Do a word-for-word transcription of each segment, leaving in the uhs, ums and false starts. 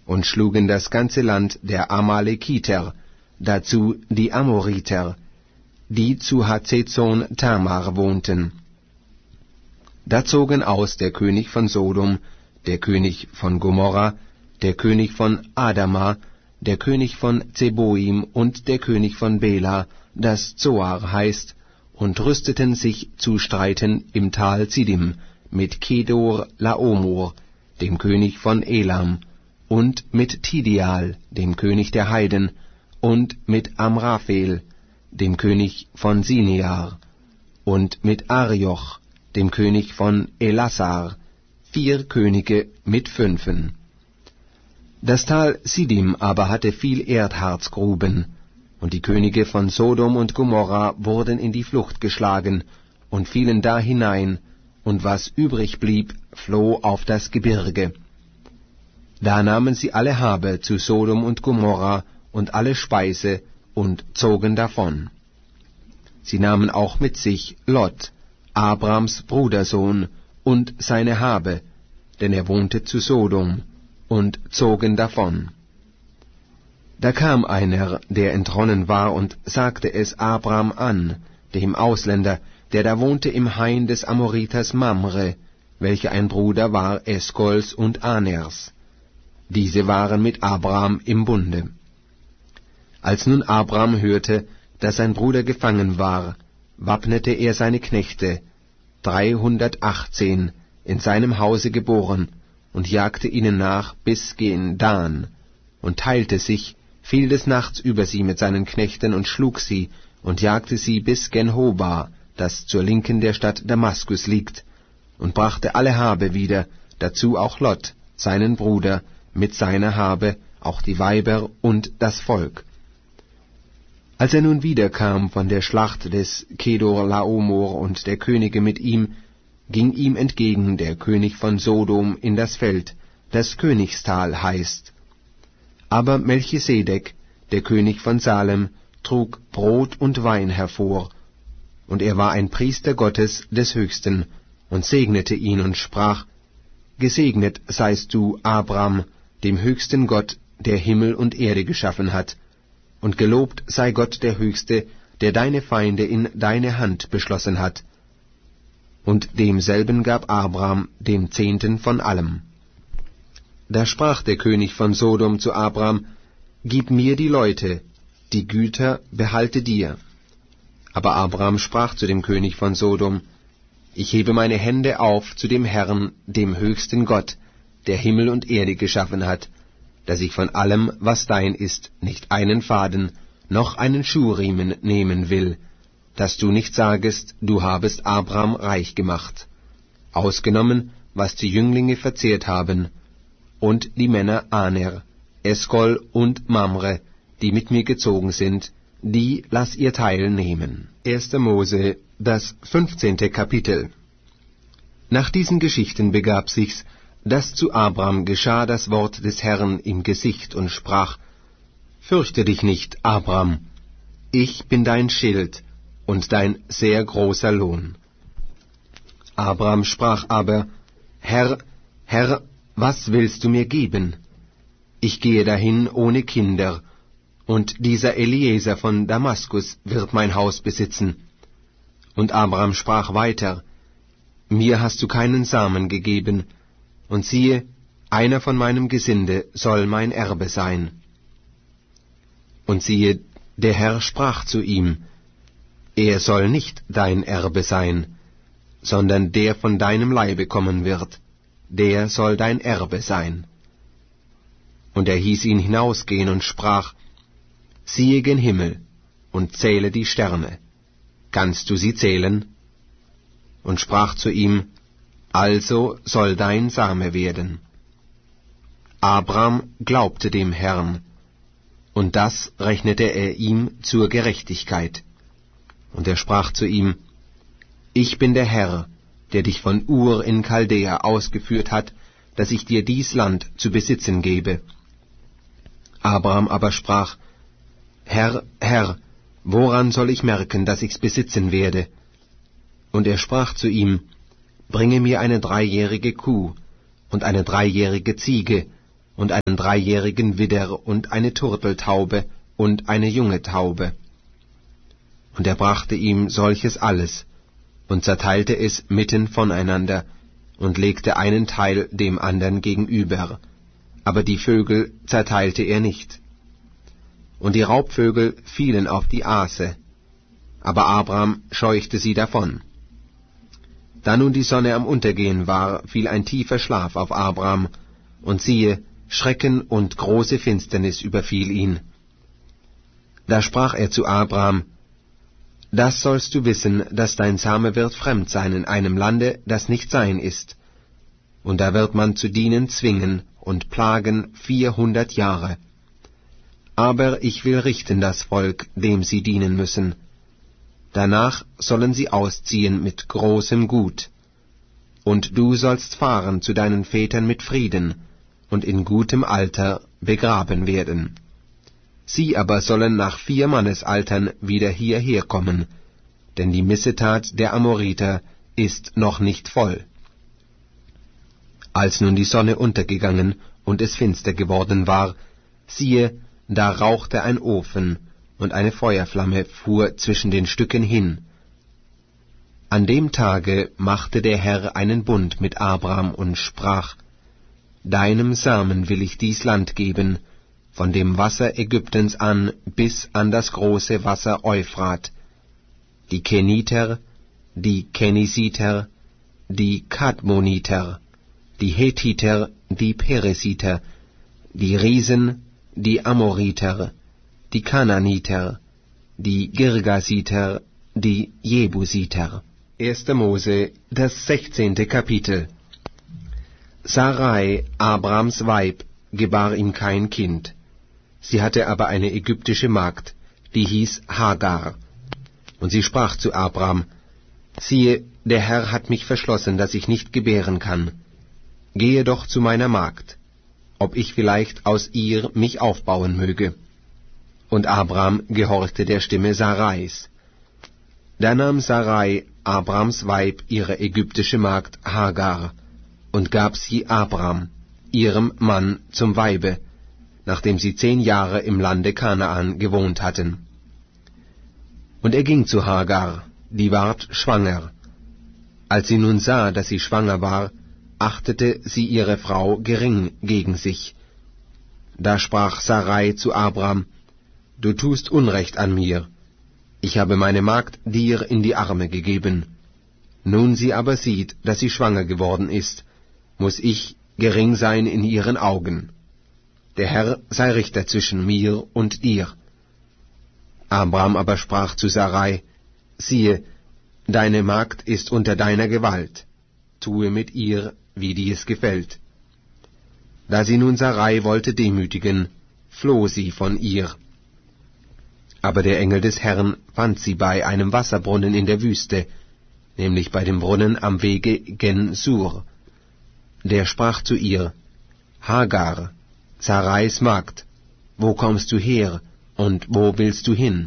und schlugen das ganze Land der Amalekiter, dazu die Amoriter, die zu Hazezon Tamar wohnten. Da zogen aus der König von Sodom, der König von Gomorra, der König von Adama, der König von Zeboim und der König von Bela, das Zoar heißt, und rüsteten sich zu streiten im Tal Siddim mit Kedor Laomer, dem König von Elam, und mit Tidial, dem König der Heiden, und mit Amraphel, dem König von Sinear, und mit Arioch, dem König von Elassar, vier Könige mit Fünfen. Das Tal Siddim aber hatte viel Erdharzgruben, und die Könige von Sodom und Gomorra wurden in die Flucht geschlagen und fielen da hinein, und was übrig blieb, floh auf das Gebirge. Da nahmen sie alle Habe zu Sodom und Gomorra und alle Speise und zogen davon. Sie nahmen auch mit sich Lot, Abrams Brudersohn, und seine Habe, denn er wohnte zu Sodom, und zogen davon. Da kam einer, der entronnen war, und sagte es Abram an, dem Ausländer, der da wohnte im Hain des Amoriters Mamre, welcher ein Bruder war Eskols und Aners. Diese waren mit Abram im Bunde. Als nun Abram hörte, dass sein Bruder gefangen war, wappnete er seine Knechte, dreihundertachtzehn, in seinem Hause geboren, und jagte ihnen nach bis gen Dan, und teilte sich, fiel des Nachts über sie mit seinen Knechten und schlug sie, und jagte sie bis gen Hoba, das zur Linken der Stadt Damaskus liegt, und brachte alle Habe wieder, dazu auch Lot, seinen Bruder, mit seiner Habe, auch die Weiber und das Volk. Als er nun wiederkam von der Schlacht des Kedor Laomer und der Könige mit ihm, ging ihm entgegen der König von Sodom in das Feld, das Königstal heißt. Aber Melchisedek, der König von Salem, trug Brot und Wein hervor, und er war ein Priester Gottes des Höchsten, und segnete ihn und sprach, Gesegnet seist du, Abram, dem höchsten Gott, der Himmel und Erde geschaffen hat, und gelobt sei Gott der Höchste, der deine Feinde in deine Hand beschlossen hat. Und demselben gab Abram dem Zehnten von allem. Da sprach der König von Sodom zu Abram, Gib mir die Leute, die Güter behalte dir. Aber Abram sprach zu dem König von Sodom, Ich hebe meine Hände auf zu dem Herrn, dem höchsten Gott, der Himmel und Erde geschaffen hat, dass ich von allem, was dein ist, nicht einen Faden, noch einen Schuhriemen nehmen will, dass du nicht sagest, du habest Abram reich gemacht, ausgenommen, was die Jünglinge verzehrt haben, und die Männer Aner, Eskol und Mamre, die mit mir gezogen sind, die lass ihr Teil nehmen. erster Mose, das fünfzehnte Kapitel. Nach diesen Geschichten begab sich's, dass zu Abram geschah das Wort des Herrn im Gesicht und sprach, Fürchte dich nicht, Abram, ich bin dein Schild und dein sehr großer Lohn. Abram sprach aber, Herr, Herr, was willst du mir geben? Ich gehe dahin ohne Kinder, und dieser Eliezer von Damaskus wird mein Haus besitzen. Und Abram sprach weiter, Mir hast du keinen Samen gegeben, und siehe, einer von meinem Gesinde soll mein Erbe sein. Und siehe, der Herr sprach zu ihm, Er soll nicht dein Erbe sein, sondern der von deinem Leibe kommen wird, der soll dein Erbe sein. Und er hieß ihn hinausgehen und sprach, Siehe gen Himmel und zähle die Sterne, kannst du sie zählen? Und sprach zu ihm, Also soll dein Same werden. Abram glaubte dem Herrn, und das rechnete er ihm zur Gerechtigkeit. Und er sprach zu ihm, Ich bin der Herr, der dich von Ur in Chaldea ausgeführt hat, dass ich dir dies Land zu besitzen gebe. Abram aber sprach, Herr, Herr, woran soll ich merken, dass ich's besitzen werde? Und er sprach zu ihm, Bringe mir eine dreijährige Kuh und eine dreijährige Ziege und einen dreijährigen Widder und eine Turteltaube und eine junge Taube. Und er brachte ihm solches alles und zerteilte es mitten voneinander und legte einen Teil dem andern gegenüber, aber die Vögel zerteilte er nicht. Und die Raubvögel fielen auf die Aase, aber Abram scheuchte sie davon. Da nun die Sonne am Untergehen war, fiel ein tiefer Schlaf auf Abram, und siehe, Schrecken und große Finsternis überfiel ihn. Da sprach er zu Abram: Das sollst du wissen, dass dein Same wird fremd sein in einem Lande, das nicht sein ist. Und da wird man zu dienen zwingen und plagen vierhundert Jahre. Aber ich will richten das Volk, dem sie dienen müssen. Danach sollen sie ausziehen mit großem Gut. Und du sollst fahren zu deinen Vätern mit Frieden und in gutem Alter begraben werden. Sie aber sollen nach vier Mannesaltern wieder hierher kommen, denn die Missetat der Amoriter ist noch nicht voll. Als nun die Sonne untergegangen und es finster geworden war, siehe, da rauchte ein Ofen, und eine Feuerflamme fuhr zwischen den Stücken hin. An dem Tage machte der Herr einen Bund mit Abram und sprach: Deinem Samen will ich dies Land geben, von dem Wasser Ägyptens an bis an das große Wasser Euphrat, die Keniter, die Kenisiter, die Kadmoniter, die Hethiter, die Peresiter, die Riesen, die Amoriter, die Kananiter, die Girgasiter, die Jebusiter. erster Mose, das sechzehnte Kapitel. Sarai, Abrams Weib, gebar ihm kein Kind. Sie hatte aber eine ägyptische Magd, die hieß Hagar. Und sie sprach zu Abram: Siehe, der Herr hat mich verschlossen, dass ich nicht gebären kann. Gehe doch zu meiner Magd, ob ich vielleicht aus ihr mich aufbauen möge. Und Abram gehorchte der Stimme Sarais. Da nahm Sarai, Abrams Weib, ihre ägyptische Magd Hagar, und gab sie Abram, ihrem Mann, zum Weibe, nachdem sie zehn Jahre im Lande Kanaan gewohnt hatten. Und er ging zu Hagar, die ward schwanger. Als sie nun sah, dass sie schwanger war, achtete sie ihre Frau gering gegen sich. Da sprach Sarai zu Abram: Du tust Unrecht an mir. Ich habe meine Magd dir in die Arme gegeben. Nun sie aber sieht, dass sie schwanger geworden ist, muß ich gering sein in ihren Augen. Der Herr sei Richter zwischen mir und dir. Abram aber sprach zu Sarai: Siehe, deine Magd ist unter deiner Gewalt. Tue mit ihr, wie dir es gefällt. Da sie nun Sarai wollte demütigen, floh sie von ihr. Aber der Engel des Herrn fand sie bei einem Wasserbrunnen in der Wüste, nämlich bei dem Brunnen am Wege Gen-Sur. Der sprach zu ihr: Hagar, Sarais Magd, wo kommst du her, und wo willst du hin?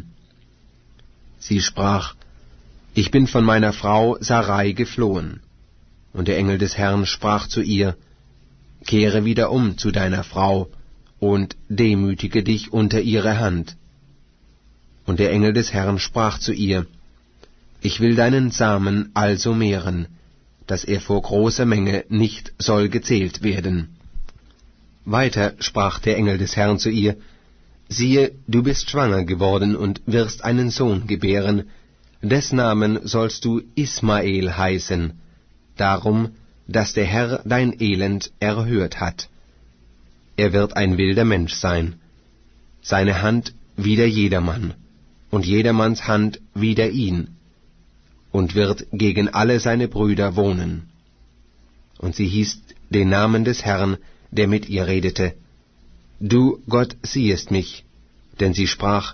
Sie sprach: Ich bin von meiner Frau Sarai geflohen. Und der Engel des Herrn sprach zu ihr: Kehre wieder um zu deiner Frau und demütige dich unter ihre Hand. Und der Engel des Herrn sprach zu ihr: Ich will deinen Samen also mehren, dass er vor großer Menge nicht soll gezählt werden. Weiter sprach der Engel des Herrn zu ihr: Siehe, du bist schwanger geworden und wirst einen Sohn gebären, des Namen sollst du Ismael heißen, darum, dass der Herr dein Elend erhört hat. Er wird ein wilder Mensch sein, seine Hand wider jedermann, und jedermanns Hand wider ihn, und wird gegen alle seine Brüder wohnen. Und sie hieß den Namen des Herrn, der mit ihr redete: Du, Gott, siehest mich. Denn sie sprach: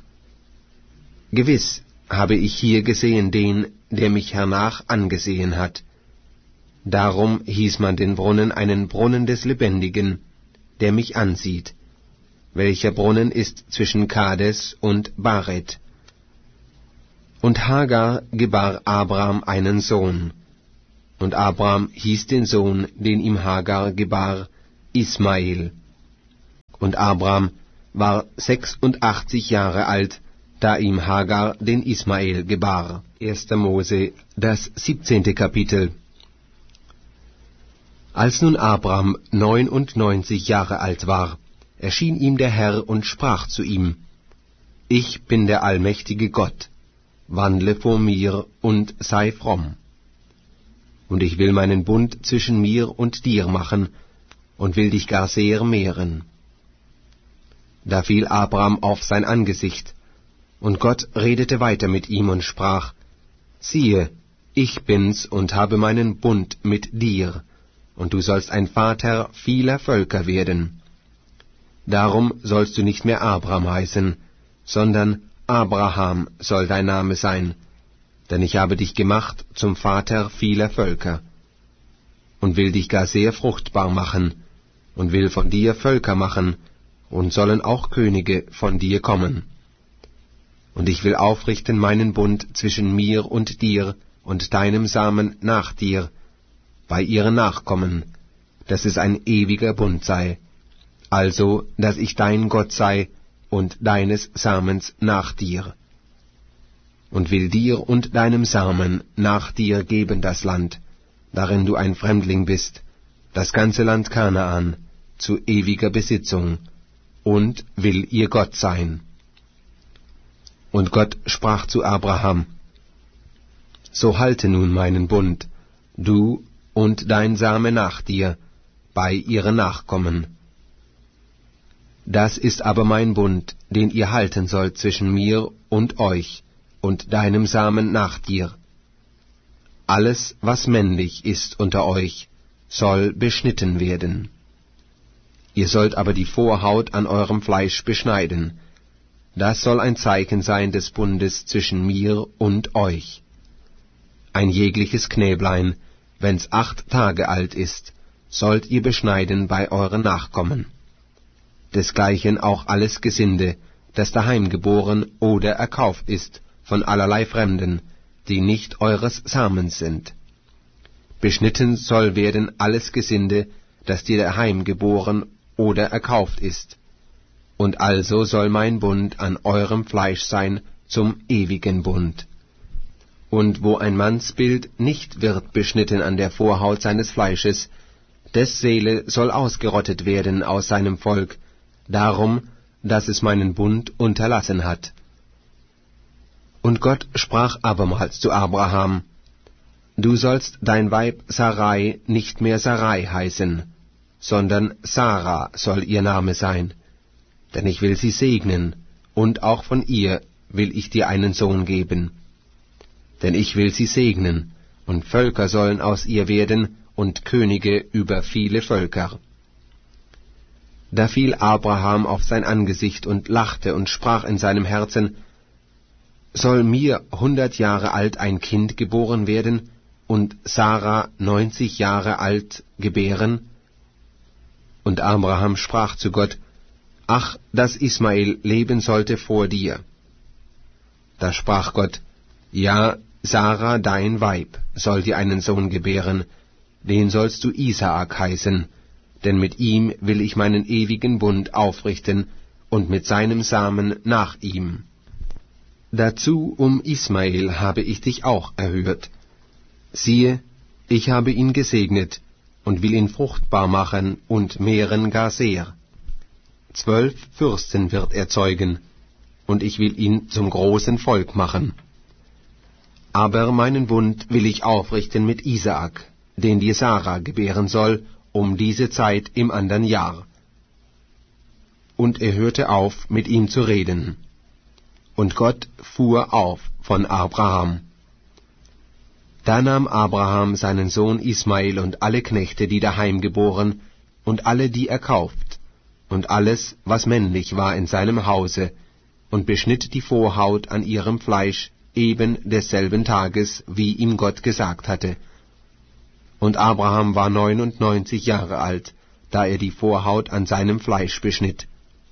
Gewiss habe ich hier gesehen den, der mich hernach angesehen hat. Darum hieß man den Brunnen einen Brunnen des Lebendigen, der mich ansieht, welcher Brunnen ist zwischen Kades und Baret. Und Hagar gebar Abram einen Sohn, und Abram hieß den Sohn, den ihm Hagar gebar, Ismael. Und Abram war sechsundachtzig Jahre alt, da ihm Hagar den Ismael gebar. erster Mose, das siebzehnte Kapitel. Als nun Abram neunundneunzig Jahre alt war, erschien ihm der Herr und sprach zu ihm: Ich bin der allmächtige Gott, wandle vor mir und sei fromm. Und ich will meinen Bund zwischen mir und dir machen, und will dich gar sehr mehren. Da fiel Abram auf sein Angesicht, und Gott redete weiter mit ihm und sprach: Siehe, ich bin's und habe meinen Bund mit dir, und du sollst ein Vater vieler Völker werden. Darum sollst du nicht mehr Abram heißen, sondern Abraham soll dein Name sein, denn ich habe dich gemacht zum Vater vieler Völker, und will dich gar sehr fruchtbar machen, und will von dir Völker machen, und sollen auch Könige von dir kommen. Und ich will aufrichten meinen Bund zwischen mir und dir und deinem Samen nach dir, bei ihren Nachkommen, dass es ein ewiger Bund sei, also, dass ich dein Gott sei und deines Samens nach dir. Und will dir und deinem Samen nach dir geben das Land, darin du ein Fremdling bist, das ganze Land Kanaan, zu ewiger Besitzung, und will ihr Gott sein. Und Gott sprach zu Abraham: So halte nun meinen Bund, du und dein Same nach dir, bei ihren Nachkommen. Das ist aber mein Bund, den ihr halten sollt zwischen mir und euch und deinem Samen nach dir. Alles, was männlich ist unter euch, soll beschnitten werden. Ihr sollt aber die Vorhaut an eurem Fleisch beschneiden. Das soll ein Zeichen sein des Bundes zwischen mir und euch. Ein jegliches Knäblein, wenn's acht Tage alt ist, sollt ihr beschneiden bei euren Nachkommen. Desgleichen auch alles Gesinde, das daheim geboren oder erkauft ist von allerlei Fremden, die nicht eures Samens sind. Beschnitten soll werden alles Gesinde, das dir daheim geboren oder erkauft ist. Und also soll mein Bund an eurem Fleisch sein zum ewigen Bund. Und wo ein Mannsbild nicht wird beschnitten an der Vorhaut seines Fleisches, des Seele soll ausgerottet werden aus seinem Volk, darum, dass es meinen Bund unterlassen hat. Und Gott sprach abermals zu Abraham: Du sollst dein Weib Sarai nicht mehr Sarai heißen, sondern Sarah soll ihr Name sein, denn ich will sie segnen, und auch von ihr will ich dir einen Sohn geben. Denn ich will sie segnen, und Völker sollen aus ihr werden, und Könige über viele Völker. Da fiel Abraham auf sein Angesicht und lachte und sprach in seinem Herzen: Soll mir hundert Jahre alt ein Kind geboren werden, und Sarah neunzig Jahre alt gebären? Und Abraham sprach zu Gott: Ach, dass Ismael leben sollte vor dir. Da sprach Gott: Ja, Sarah, dein Weib, soll dir einen Sohn gebären, den sollst du Isaak heißen, denn mit ihm will ich meinen ewigen Bund aufrichten, und mit seinem Samen nach ihm. Dazu um Ismael habe ich dich auch erhört. Siehe, ich habe ihn gesegnet, und will ihn fruchtbar machen und mehren gar sehr. Zwölf Fürsten wird er zeugen, und ich will ihn zum großen Volk machen. Aber meinen Bund will ich aufrichten mit Isaak, den dir Sarah gebären soll, um diese Zeit im andern Jahr. Und er hörte auf, mit ihm zu reden. Und Gott fuhr auf von Abraham. Da nahm Abraham seinen Sohn Ismael und alle Knechte, die daheim geboren, und alle, die er kauft, und alles, was männlich war in seinem Hause, und beschnitt die Vorhaut an ihrem Fleisch eben desselben Tages, wie ihm Gott gesagt hatte. Und Abraham war neunundneunzig Jahre alt, da er die Vorhaut an seinem Fleisch beschnitt.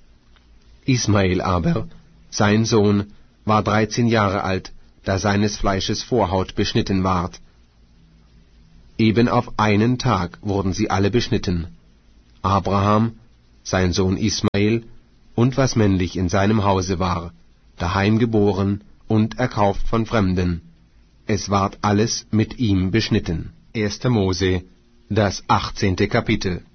Ismael aber, sein Sohn, war dreizehn Jahre alt, da seines Fleisches Vorhaut beschnitten ward. Eben auf einen Tag wurden sie alle beschnitten. Abraham sein Sohn Ismael und was männlich in seinem Hause war, daheim geboren und erkauft von Fremden. Es ward alles mit ihm beschnitten. erster Mose, das achtzehnte Kapitel.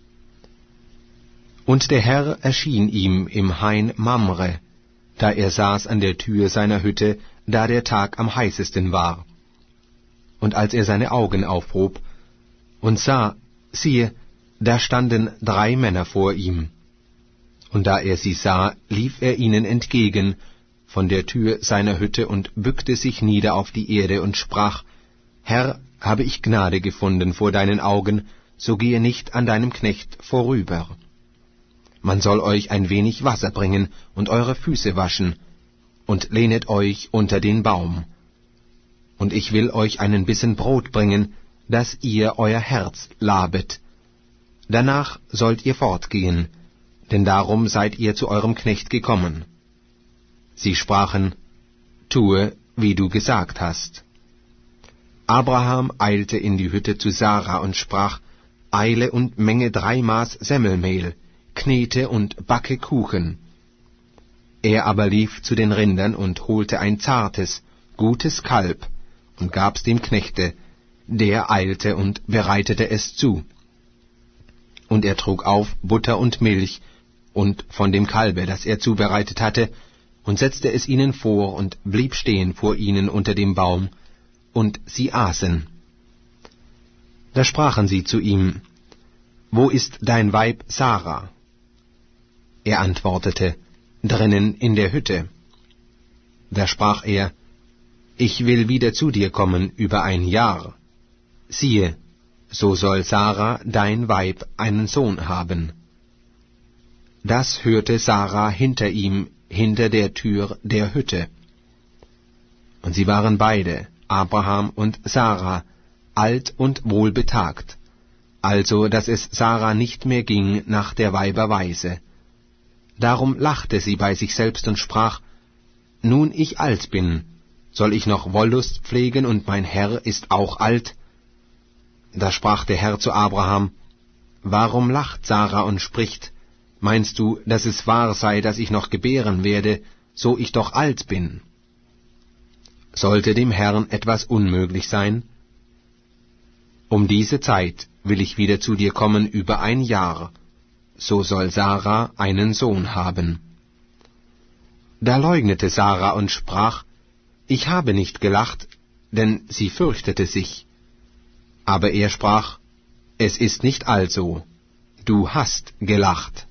Und der Herr erschien ihm im Hain Mamre, da er saß an der Tür seiner Hütte, da der Tag am heißesten war. Und als er seine Augen aufhob und sah, siehe, da standen drei Männer vor ihm. Und da er sie sah, lief er ihnen entgegen von der Tür seiner Hütte und bückte sich nieder auf die Erde und sprach, Herr, habe ich Gnade gefunden vor deinen Augen, so gehe nicht an deinem Knecht vorüber. Man soll euch ein wenig Wasser bringen und eure Füße waschen, und lehnet euch unter den Baum. Und ich will euch einen Bissen Brot bringen, dass ihr euer Herz labet. Danach sollt ihr fortgehen, denn darum seid ihr zu eurem Knecht gekommen. Sie sprachen, tue, wie du gesagt hast. Abraham eilte in die Hütte zu Sarah und sprach, eile und menge drei Maß Semmelmehl, knete und backe Kuchen. Er aber lief zu den Rindern und holte ein zartes, gutes Kalb und gab's dem Knechte, der eilte und bereitete es zu. Und er trug auf Butter und Milch und von dem Kalbe, das er zubereitet hatte, und setzte es ihnen vor und blieb stehen vor ihnen unter dem Baum, und sie aßen. Da sprachen sie zu ihm, wo ist dein Weib Sarah? Er antwortete, drinnen in der Hütte. Da sprach er, ich will wieder zu dir kommen über ein Jahr. Siehe, so soll Sarah, dein Weib, einen Sohn haben. Das hörte Sarah hinter ihm, hinter der Tür der Hütte. Und sie waren beide, Abraham und Sarah, alt und wohlbetagt, also dass es Sarah nicht mehr ging nach der Weiber Weise. Darum lachte sie bei sich selbst und sprach, nun ich alt bin, soll ich noch Wollust pflegen, und mein Herr ist auch alt? Da sprach der Herr zu Abraham, warum lacht Sarah und spricht, meinst du, dass es wahr sei, dass ich noch gebären werde, so ich doch alt bin? Sollte dem Herrn etwas unmöglich sein? Um diese Zeit will ich wieder zu dir kommen über ein Jahr, so soll Sarah einen Sohn haben. Da leugnete Sarah und sprach, ich habe nicht gelacht, denn sie fürchtete sich. Aber er sprach, es ist nicht also, du hast gelacht.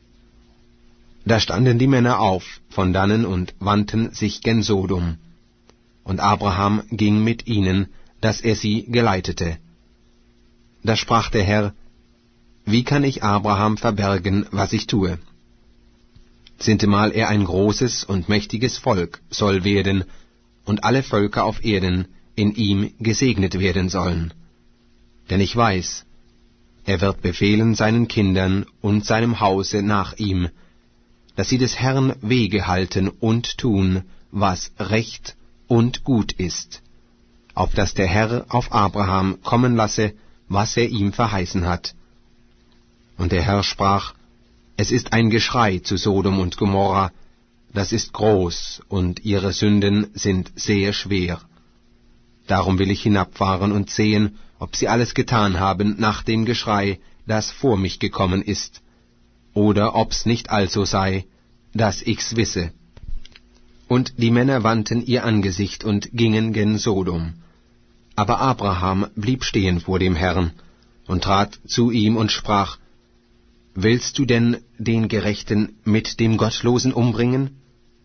Da standen die Männer auf von dannen und wandten sich gen Sodom. Und Abraham ging mit ihnen, dass er sie geleitete. Da sprach der Herr, wie kann ich Abraham verbergen, was ich tue? Sintemal er ein großes und mächtiges Volk soll werden, und alle Völker auf Erden in ihm gesegnet werden sollen. Denn ich weiß, er wird befehlen seinen Kindern und seinem Hause nach ihm, dass sie des Herrn Wege halten und tun, was recht und gut ist, auf dass der Herr auf Abraham kommen lasse, was er ihm verheißen hat. Und der Herr sprach, es ist ein Geschrei zu Sodom und Gomorra, das ist groß, und ihre Sünden sind sehr schwer. Darum will ich hinabfahren und sehen, ob sie alles getan haben nach dem Geschrei, das vor mich gekommen ist, oder ob's nicht also sei, dass ich's wisse. Und die Männer wandten ihr Angesicht und gingen gen Sodom. Aber Abraham blieb stehen vor dem Herrn und trat zu ihm und sprach, willst du denn den Gerechten mit dem Gottlosen umbringen?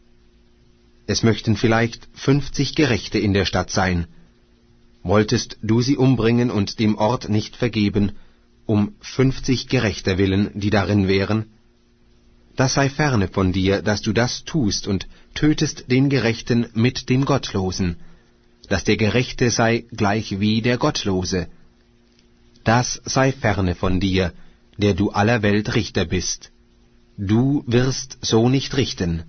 Es möchten vielleicht fünfzig Gerechte in der Stadt sein. Wolltest du sie umbringen und dem Ort nicht vergeben, um fünfzig Gerechter willen, die darin wären? Das sei ferne von dir, dass du das tust und tötest den Gerechten mit dem Gottlosen, dass der Gerechte sei gleich wie der Gottlose. Das sei ferne von dir, der du aller Welt Richter bist. Du wirst so nicht richten.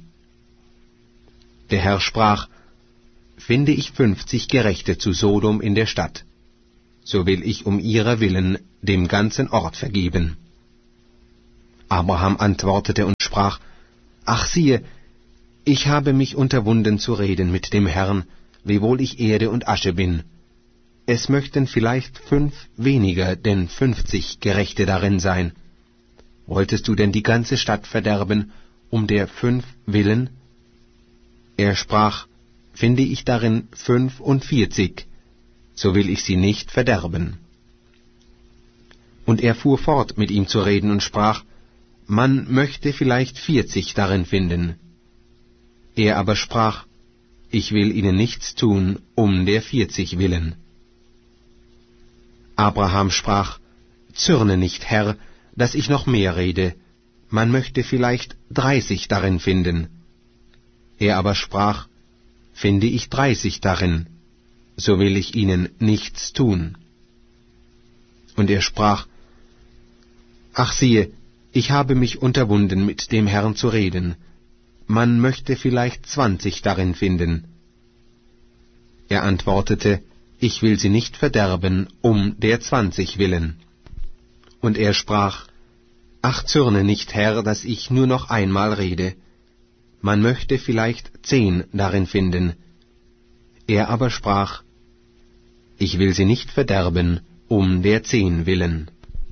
Der Herr sprach, finde ich fünfzig Gerechte zu Sodom in der Stadt, so will ich um ihrer willen dem ganzen Ort vergeben. Abraham antwortete und sprach, »Ach siehe, ich habe mich unterwunden zu reden mit dem Herrn, wiewohl ich Erde und Asche bin. Es möchten vielleicht fünf weniger, denn fünfzig Gerechte darin sein. Wolltest du denn die ganze Stadt verderben, um der fünf willen?« Er sprach, »Finde ich darin fünfundvierzig, so will ich sie nicht verderben.« Und er fuhr fort, mit ihm zu reden, und sprach, »Man möchte vielleicht vierzig darin finden.« Er aber sprach, »Ich will ihnen nichts tun, um der vierzig willen.« Abraham sprach, »Zürne nicht, Herr, dass ich noch mehr rede. Man möchte vielleicht dreißig darin finden.« Er aber sprach, »Finde ich dreißig darin, so will ich ihnen nichts tun.« Und er sprach, »Ach siehe, ich habe mich unterwunden, mit dem Herrn zu reden. Man möchte vielleicht zwanzig darin finden.« Er antwortete, »Ich will sie nicht verderben, um der zwanzig willen.« Und er sprach, »Ach, zürne nicht, Herr, dass ich nur noch einmal rede. Man möchte vielleicht zehn darin finden.« Er aber sprach, »Ich will sie nicht verderben, um der zehn willen.«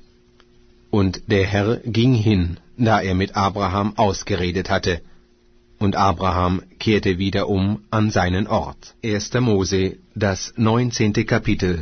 Und der Herr ging hin, da er mit Abraham ausgeredet hatte, und Abraham kehrte wieder um an seinen Ort. erster Mose, das neunzehnte Kapitel.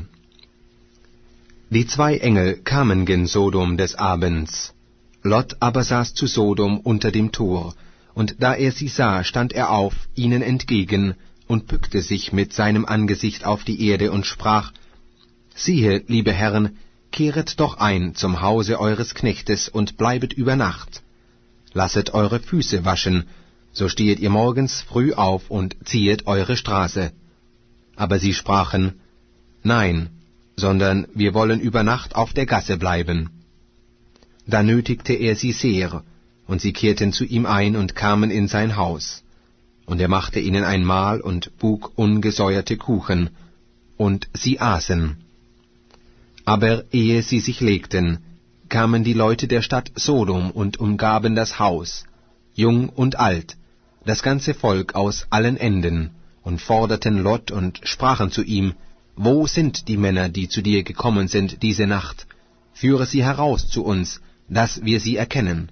Die zwei Engel kamen gen Sodom des Abends. Lot aber saß zu Sodom unter dem Tor, und da er sie sah, stand er auf, ihnen entgegen, und bückte sich mit seinem Angesicht auf die Erde und sprach, »Siehe, liebe Herren, kehret doch ein zum Hause eures Knechtes und bleibet über Nacht. Lasset eure Füße waschen, so stehet ihr morgens früh auf und ziehet eure Straße.« Aber sie sprachen, »Nein, sondern wir wollen über Nacht auf der Gasse bleiben.« Da nötigte er sie sehr, und sie kehrten zu ihm ein und kamen in sein Haus. Und er machte ihnen ein Mahl und buk ungesäuerte Kuchen, und sie aßen. Aber ehe sie sich legten, kamen die Leute der Stadt Sodom und umgaben das Haus, jung und alt, das ganze Volk aus allen Enden, und forderten Lot und sprachen zu ihm, »Wo sind die Männer, die zu dir gekommen sind diese Nacht? Führe sie heraus zu uns, dass wir sie erkennen.«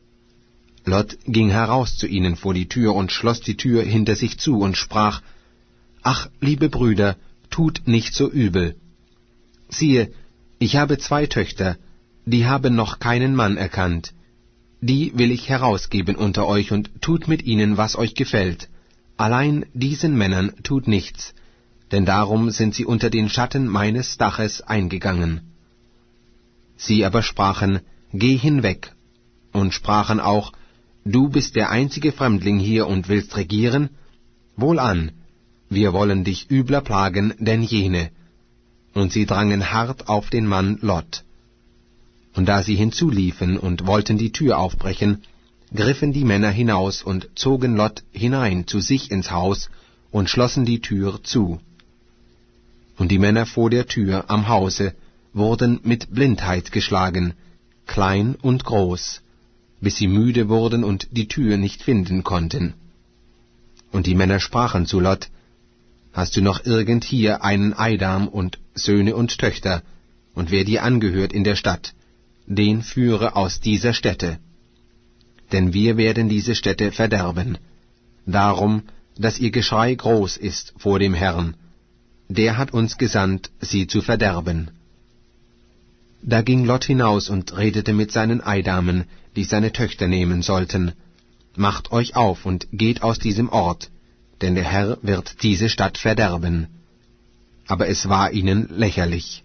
Lot ging heraus zu ihnen vor die Tür und schloss die Tür hinter sich zu und sprach, »Ach, liebe Brüder, tut nicht so übel. Siehe, ich habe zwei Töchter, die haben noch keinen Mann erkannt. Die will ich herausgeben unter euch, und tut mit ihnen, was euch gefällt. Allein diesen Männern tut nichts, denn darum sind sie unter den Schatten meines Daches eingegangen.« Sie aber sprachen, »Geh hinweg«, und sprachen auch, »Du bist der einzige Fremdling hier und willst regieren? Wohlan, wir wollen dich übler plagen denn jene.« Und sie drangen hart auf den Mann Lot. Und da sie hinzuliefen und wollten die Tür aufbrechen, griffen die Männer hinaus und zogen Lot hinein zu sich ins Haus und schlossen die Tür zu. Und die Männer vor der Tür am Hause wurden mit Blindheit geschlagen, klein und groß, bis sie müde wurden und die Tür nicht finden konnten. Und die Männer sprachen zu Lot, »Hast du noch irgend hier einen Eidam und Söhne und Töchter, und wer dir angehört in der Stadt, den führe aus dieser Stätte. Denn wir werden diese Stätte verderben, darum, dass ihr Geschrei groß ist vor dem Herrn. Der hat uns gesandt, sie zu verderben.« Da ging Lot hinaus und redete mit seinen Eidamen, die seine Töchter nehmen sollten, »Macht euch auf und geht aus diesem Ort, denn der Herr wird diese Stadt verderben.« Aber es war ihnen lächerlich.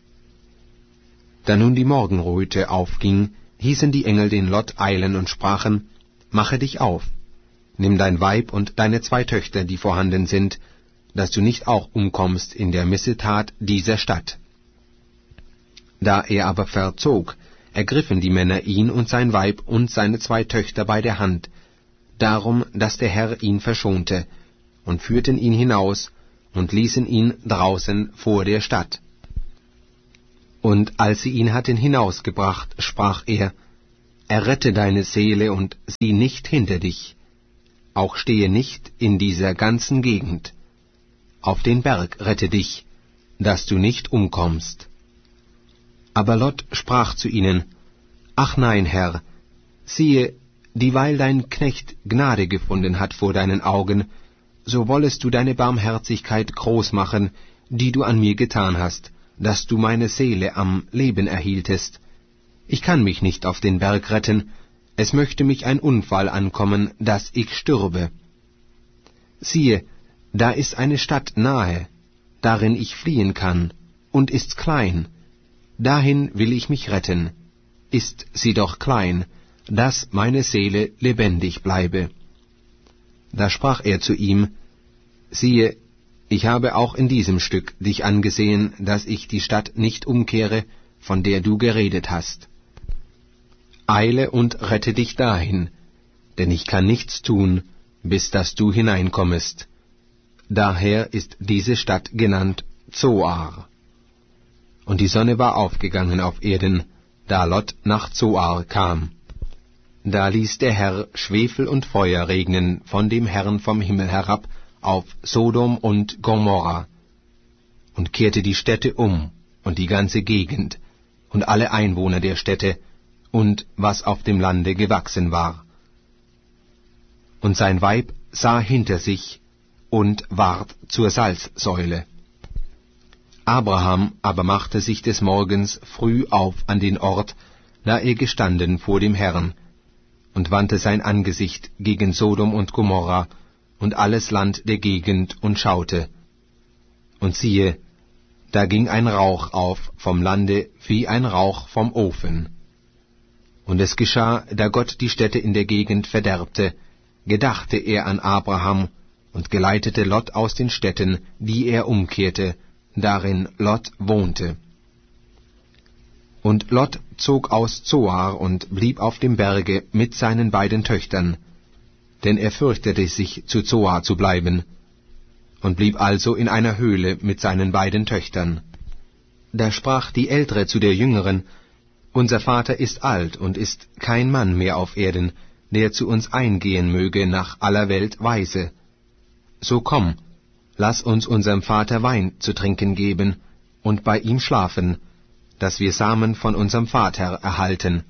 Da nun die Morgenröte aufging, hießen die Engel den Lot eilen und sprachen, »Mache dich auf, nimm dein Weib und deine zwei Töchter, die vorhanden sind, dass du nicht auch umkommst in der Missetat dieser Stadt.« Da er aber verzog, ergriffen die Männer ihn und sein Weib und seine zwei Töchter bei der Hand, darum, dass der Herr ihn verschonte, und führten ihn hinaus und ließen ihn draußen vor der Stadt. Und als sie ihn hatten hinausgebracht, sprach er, errette deine Seele und sieh nicht hinter dich, auch stehe nicht in dieser ganzen Gegend. Auf den Berg rette dich, dass du nicht umkommst. Aber Lot sprach zu ihnen, »Ach nein, Herr, siehe, dieweil dein Knecht Gnade gefunden hat vor deinen Augen, so wollest du deine Barmherzigkeit groß machen, die du an mir getan hast, dass du meine Seele am Leben erhieltest. Ich kann mich nicht auf den Berg retten, es möchte mich ein Unfall ankommen, dass ich stürbe. Siehe, da ist eine Stadt nahe, darin ich fliehen kann, und ist's klein, dahin will ich mich retten, ist sie doch klein, dass meine Seele lebendig bleibe. Da sprach er zu ihm, siehe, ich habe auch in diesem Stück dich angesehen, dass ich die Stadt nicht umkehre, von der du geredet hast. Eile und rette dich dahin, denn ich kann nichts tun, bis dass du hineinkommest. Daher ist diese Stadt genannt Zoar. Und die Sonne war aufgegangen auf Erden, da Lot nach Zoar kam. Da ließ der Herr Schwefel und Feuer regnen von dem Herrn vom Himmel herab auf Sodom und Gomorra, und kehrte die Städte um und die ganze Gegend und alle Einwohner der Städte und was auf dem Lande gewachsen war. Und sein Weib sah hinter sich und ward zur Salzsäule. Abraham aber machte sich des Morgens früh auf an den Ort, da er gestanden vor dem Herrn, und wandte sein Angesicht gegen Sodom und Gomorra und alles Land der Gegend und schaute. Und siehe, da ging ein Rauch auf vom Lande wie ein Rauch vom Ofen. Und es geschah, da Gott die Städte in der Gegend verderbte, gedachte er an Abraham und geleitete Lot aus den Städten, die er umkehrte, darin Lot wohnte. Und Lot zog aus Zoar und blieb auf dem Berge mit seinen beiden Töchtern, denn er fürchtete sich, zu Zoar zu bleiben, und blieb also in einer Höhle mit seinen beiden Töchtern. Da sprach die Ältere zu der Jüngeren, »Unser Vater ist alt und ist kein Mann mehr auf Erden, der zu uns eingehen möge nach aller Welt Weise. So komm, lass uns unserem Vater Wein zu trinken geben und bei ihm schlafen, dass wir Samen von unserem Vater erhalten.«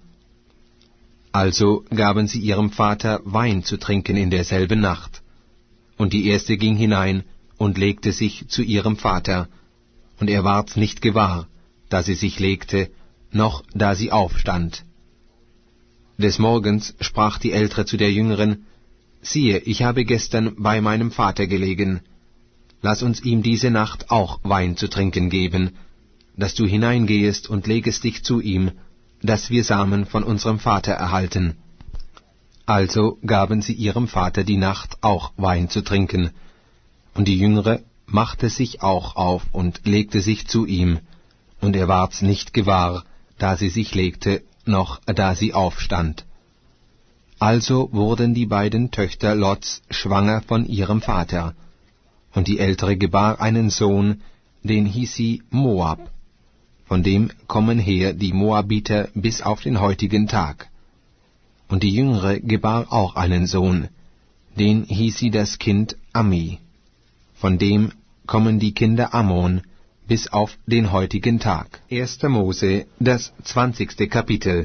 Also gaben sie ihrem Vater Wein zu trinken in derselben Nacht. Und die erste ging hinein und legte sich zu ihrem Vater, und er ward's nicht gewahr, da sie sich legte, noch da sie aufstand. Des Morgens sprach die Ältere zu der Jüngeren, »Siehe, ich habe gestern bei meinem Vater gelegen. Lass uns ihm diese Nacht auch Wein zu trinken geben, dass du hineingehest und legest dich zu ihm, dass wir Samen von unserem Vater erhalten.« Also gaben sie ihrem Vater die Nacht auch Wein zu trinken, und die Jüngere machte sich auch auf und legte sich zu ihm, und er ward's nicht gewahr, da sie sich legte, noch da sie aufstand. Also wurden die beiden Töchter Lots schwanger von ihrem Vater, und die ältere gebar einen Sohn, den hieß sie Moab. Von dem kommen her die Moabiter bis auf den heutigen Tag. Und die Jüngere gebar auch einen Sohn, den hieß sie das Kind Ammi. Von dem kommen die Kinder Ammon bis auf den heutigen Tag. erster Mose, das zwanzigste Kapitel.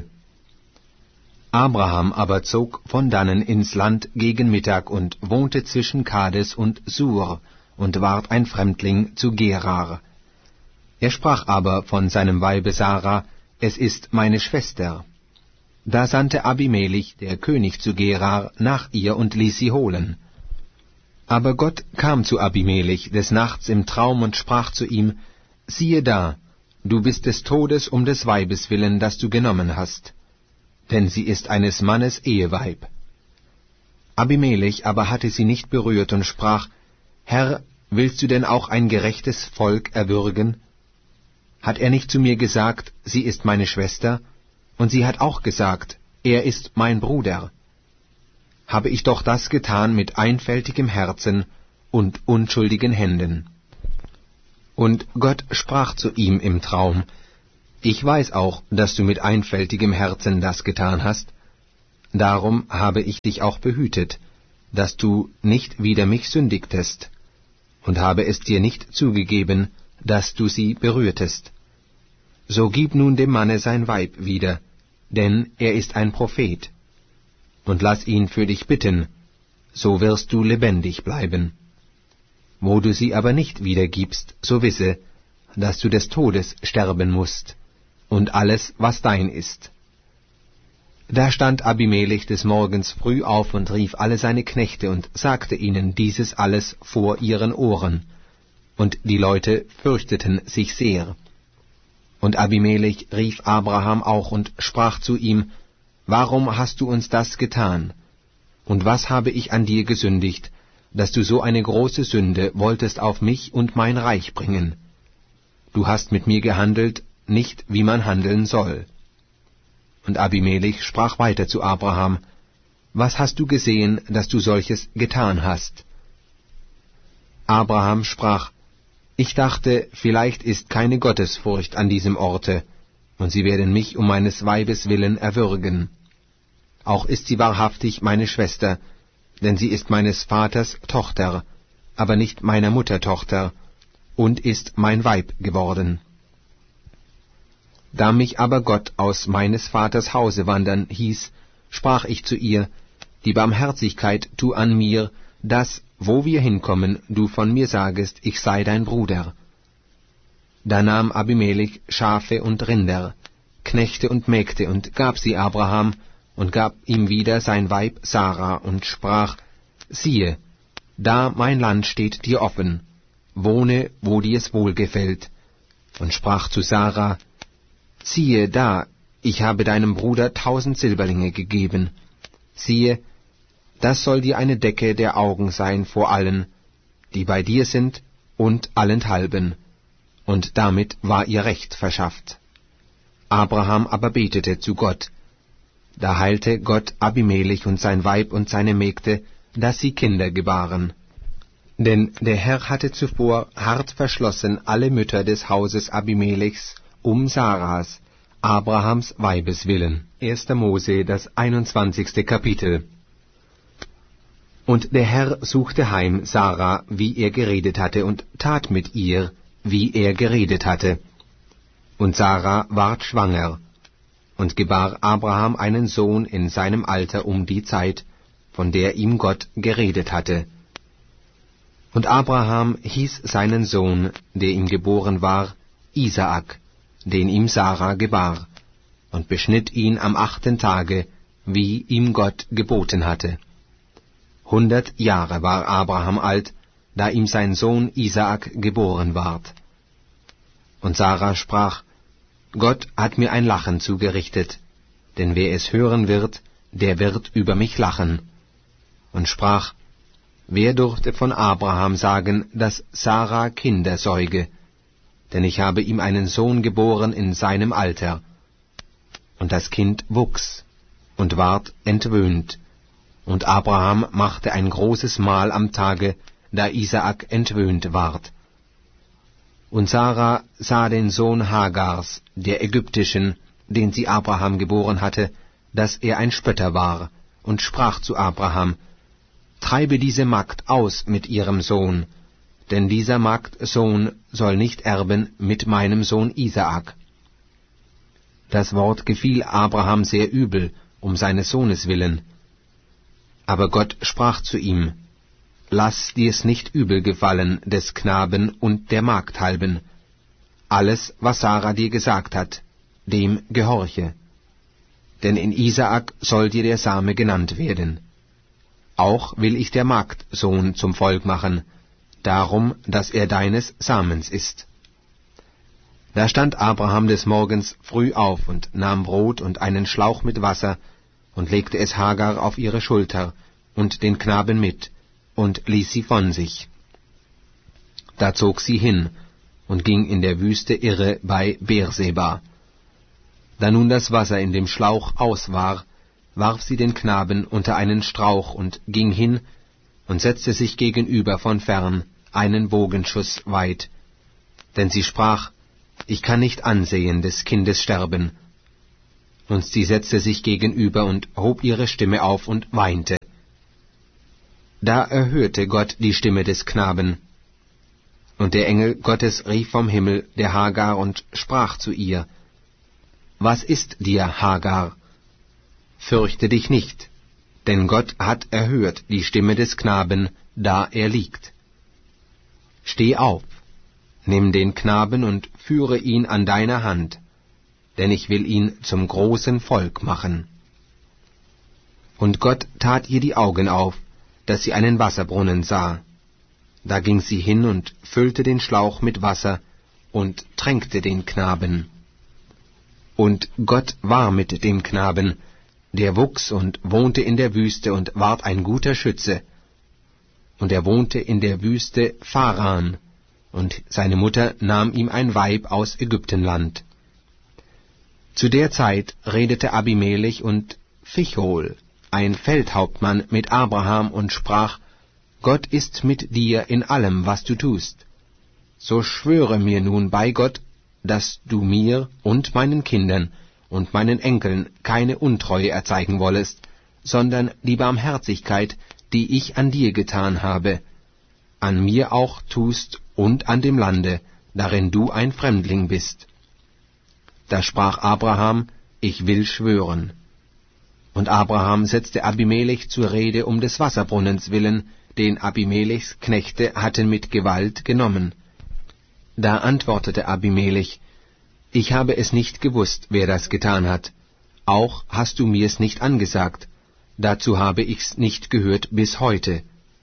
Abraham aber zog von dannen ins Land gegen Mittag und wohnte zwischen Kades und Sur und ward ein Fremdling zu Gerar. Er sprach aber von seinem Weibe Sarah, es ist meine Schwester. Da sandte Abimelech, der König zu Gerar, nach ihr und ließ sie holen. Aber Gott kam zu Abimelech des Nachts im Traum und sprach zu ihm, »Siehe da, du bist des Todes um des Weibes willen, das du genommen hast, denn sie ist eines Mannes Eheweib.« Abimelech aber hatte sie nicht berührt und sprach, »Herr, willst du denn auch ein gerechtes Volk erwürgen? Hat er nicht zu mir gesagt, sie ist meine Schwester, und sie hat auch gesagt, er ist mein Bruder? Habe ich doch das getan mit einfältigem Herzen und unschuldigen Händen.« Und Gott sprach zu ihm im Traum, »Ich weiß auch, dass du mit einfältigem Herzen das getan hast, Darum habe ich dich auch behütet, dass du nicht wider mich sündigtest, und habe es dir nicht zugegeben, dass du sie berührtest. So gib nun dem Manne sein Weib wieder, denn er ist ein Prophet, und lass ihn für dich bitten, so wirst du lebendig bleiben. Wo du sie aber nicht wiedergibst, so wisse, dass du des Todes sterben mußt, und alles, was dein ist. Da stand Abimelech des Morgens früh auf und rief alle seine Knechte und sagte ihnen dieses alles vor ihren Ohren, und die Leute fürchteten sich sehr. Und Abimelech rief Abraham auch und sprach zu ihm, Warum hast du uns das getan? Und was habe ich an dir gesündigt, dass du so eine große Sünde wolltest auf mich und mein Reich bringen? Du hast mit mir gehandelt, nicht wie man handeln soll. Und Abimelech sprach weiter zu Abraham, Was hast du gesehen, dass du solches getan hast? Abraham sprach, Ich dachte, vielleicht ist keine Gottesfurcht an diesem Orte, und sie werden mich um meines Weibes willen erwürgen. Auch ist sie wahrhaftig meine Schwester, denn sie ist meines Vaters Tochter, aber nicht meiner Mutter Tochter, und ist mein Weib geworden. Da mich aber Gott aus meines Vaters Hause wandern hieß, sprach ich zu ihr, Die Barmherzigkeit tu an mir, dass, wo wir hinkommen, du von mir sagest, ich sei dein Bruder. Da nahm Abimelech Schafe und Rinder, Knechte und Mägde, und gab sie Abraham, und gab ihm wieder sein Weib Sarah, und sprach, Siehe, da mein Land steht dir offen, wohne, wo dir's wohlgefällt, und sprach zu Sarah, Siehe da, ich habe deinem Bruder tausend Silberlinge gegeben. Siehe, das soll dir eine Decke der Augen sein vor allen, die bei dir sind, und allenthalben. Und damit war ihr Recht verschafft. Abraham aber betete zu Gott. Da heilte Gott Abimelech und sein Weib und seine Mägde, dass sie Kinder gebaren. Denn der Herr hatte zuvor hart verschlossen alle Mütter des Hauses Abimelechs um Sarahs, Abrahams Weibes willen. erster Mose, das einundzwanzigste Kapitel. Und der Herr suchte heim Sarah, wie er geredet hatte, und tat mit ihr, wie er geredet hatte. Und Sarah ward schwanger, und gebar Abraham einen Sohn in seinem Alter um die Zeit, von der ihm Gott geredet hatte. Und Abraham hieß seinen Sohn, der ihm geboren war, Isaak, den ihm Sarah gebar, und beschnitt ihn am achten Tage, wie ihm Gott geboten hatte. Hundert Jahre war Abraham alt, da ihm sein Sohn Isaak geboren ward. Und Sarah sprach, Gott hat mir ein Lachen zugerichtet, denn wer es hören wird, der wird über mich lachen. Und sprach, wer durfte von Abraham sagen, dass Sarah Kinder säuge? Denn ich habe ihm einen Sohn geboren in seinem Alter. Und das Kind wuchs und ward entwöhnt. Und Abraham machte ein großes Mahl am Tage, da Isaak entwöhnt ward. Und Sarah sah den Sohn Hagars, der Ägyptischen, den sie Abraham geboren hatte, dass er ein Spötter war, und sprach zu Abraham, Treibe diese Magd aus mit ihrem Sohn, denn dieser Magd Sohn soll nicht erben mit meinem Sohn Isaak. Das Wort gefiel Abraham sehr übel, um seines Sohnes willen. Aber Gott sprach zu ihm, Lass dir's nicht übel gefallen des Knaben und der Magd halben. Alles, was Sarah dir gesagt hat, dem gehorche. Denn in Isaak soll dir der Same genannt werden. Auch will ich der Magd Sohn zum Volk machen, darum, dass er deines Samens ist. Da stand Abraham des Morgens früh auf und nahm Brot und einen Schlauch mit Wasser und legte es Hagar auf ihre Schulter und den Knaben mit und ließ sie von sich. Da zog sie hin und ging in der Wüste irre bei Beerseba. Da nun das Wasser in dem Schlauch aus war, warf sie den Knaben unter einen Strauch und ging hin und setzte sich gegenüber von fern, einen Bogenschuss weit. Denn sie sprach, ich kann nicht ansehen des Kindes sterben. Und sie setzte sich gegenüber und hob ihre Stimme auf und weinte. Da erhörte Gott die Stimme des Knaben. Und der Engel Gottes rief vom Himmel der Hagar und sprach zu ihr: Was ist dir, Hagar? Fürchte dich nicht, denn Gott hat erhört die Stimme des Knaben, da er liegt. Steh auf, nimm den Knaben und führe ihn an deiner Hand, denn ich will ihn zum großen Volk machen. Und Gott tat ihr die Augen auf, dass sie einen Wasserbrunnen sah. Da ging sie hin und füllte den Schlauch mit Wasser und tränkte den Knaben. Und Gott war mit dem Knaben, der wuchs und wohnte in der Wüste und ward ein guter Schütze. Und er wohnte in der Wüste Pharan, und seine Mutter nahm ihm ein Weib aus Ägyptenland. Zu der Zeit redete Abimelech und Phichol, ein Feldhauptmann, mit Abraham und sprach: Gott ist mit dir in allem, was du tust. So schwöre mir nun bei Gott, dass du mir und meinen Kindern und meinen Enkeln keine Untreue erzeigen wollest, sondern die Barmherzigkeit, die ich an dir getan habe, an mir auch tust und an dem Lande, darin du ein Fremdling bist. Da sprach Abraham: Ich will schwören. Und Abraham setzte Abimelech zur Rede um des Wasserbrunnens willen, den Abimelechs Knechte hatten mit Gewalt genommen. Da antwortete Abimelech: Ich habe es nicht gewusst, wer das getan hat. Auch hast du mir's nicht angesagt. Dazu habe ich's nicht gehört bis heute.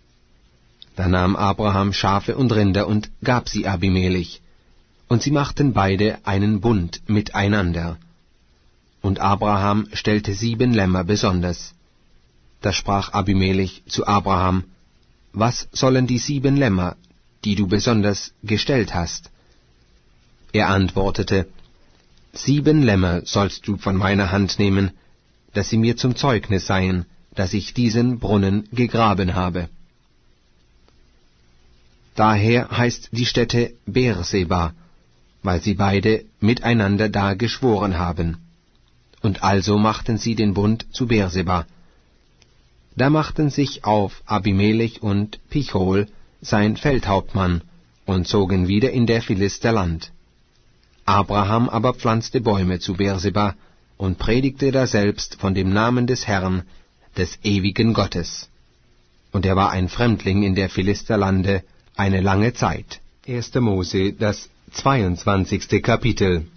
Da nahm Abraham Schafe und Rinder und gab sie Abimelech. Und sie machten beide einen Bund miteinander. Und Abraham stellte sieben Lämmer besonders. Da sprach Abimelech zu Abraham: Was sollen die sieben Lämmer, die du besonders gestellt hast? Er antwortete: Sieben Lämmer sollst du von meiner Hand nehmen, dass sie mir zum Zeugnis seien, dass ich diesen Brunnen gegraben habe. Daher heißt die Stätte Beerseba, weil sie beide miteinander da geschworen haben. Und also machten sie den Bund zu Beerseba. Da machten sich auf Abimelech und Phichol, sein Feldhauptmann, und zogen wieder in der Philister Land. Abraham aber pflanzte Bäume zu Beerseba und predigte daselbst von dem Namen des Herrn, des ewigen Gottes. Und er war ein Fremdling in der Philisterlande eine lange Zeit. erster Mose, das zweiundzwanzigste Kapitel.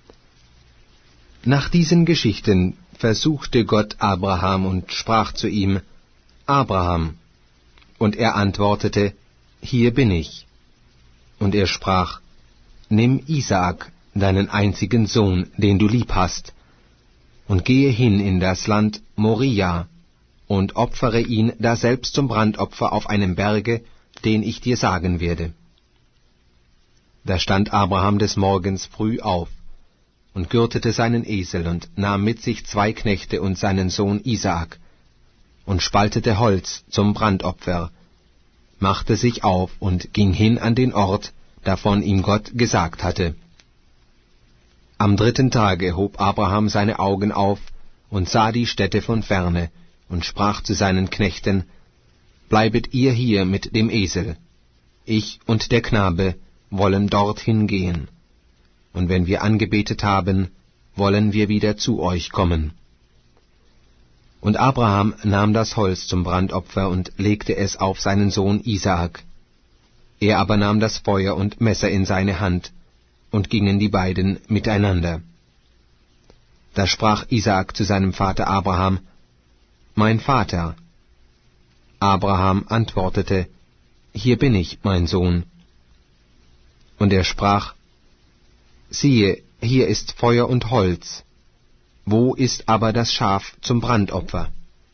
Nach diesen Geschichten versuchte Gott Abraham und sprach zu ihm: Abraham. Und er antwortete: Hier bin ich. Und er sprach: Nimm Isaak, deinen einzigen Sohn, den du lieb hast, und gehe hin in das Land Moria, und opfere ihn daselbst zum Brandopfer auf einem Berge, den ich dir sagen werde. Da stand Abraham des Morgens früh auf und gürtete seinen Esel und nahm mit sich zwei Knechte und seinen Sohn Isaak und spaltete Holz zum Brandopfer, machte sich auf und ging hin an den Ort, davon ihm Gott gesagt hatte. Am dritten Tage hob Abraham seine Augen auf und sah die Stätte von ferne und sprach zu seinen Knechten: Bleibet ihr hier mit dem Esel, ich und der Knabe wollen dorthin gehen, und wenn wir angebetet haben, wollen wir wieder zu euch kommen. Und Abraham nahm das Holz zum Brandopfer und legte es auf seinen Sohn Isaak. Er aber nahm das Feuer und Messer in seine Hand, und gingen die beiden miteinander. Da sprach Isaak zu seinem Vater Abraham: Mein Vater. Abraham antwortete: Hier bin ich, mein Sohn. Und er sprach: Siehe, hier ist Feuer und Holz. Wo ist aber das Schaf zum Brandopfer?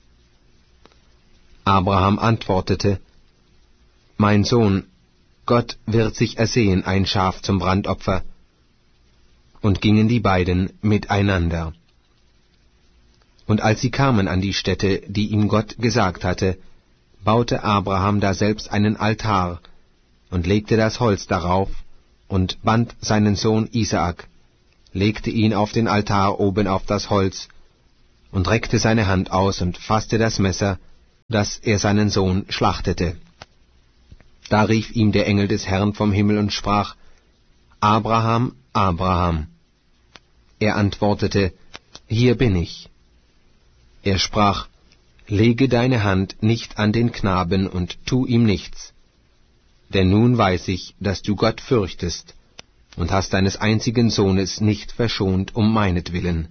Abraham antwortete: Mein Sohn, Gott wird sich ersehen ein Schaf zum Brandopfer. Und gingen die beiden miteinander. Und als sie kamen an die Stätte, die ihm Gott gesagt hatte, baute Abraham daselbst einen Altar und legte das Holz darauf und band seinen Sohn Isaak legte ihn auf den Altar oben auf das Holz und reckte seine Hand aus und fasste das Messer, dass er seinen Sohn schlachtete. Da rief ihm der Engel des Herrn vom Himmel und sprach: Abraham, Abraham. Er antwortete: Hier bin ich. Er sprach: Lege deine Hand nicht an den Knaben und tu ihm nichts. Denn nun weiß ich, dass du Gott fürchtest und hast deines einzigen Sohnes nicht verschont um meinetwillen.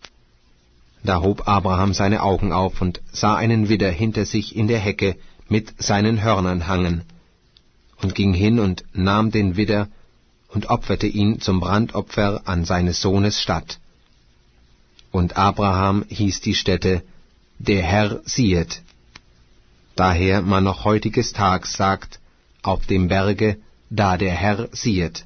Da hob Abraham seine Augen auf und sah einen Widder hinter sich in der Hecke mit seinen Hörnern hangen, und ging hin und nahm den Widder und opferte ihn zum Brandopfer an seines Sohnes statt. Und Abraham hieß die Stätte: Der Herr siehet. Daher man noch heutiges Tags sagt, auf dem Berge, da der Herr siehet.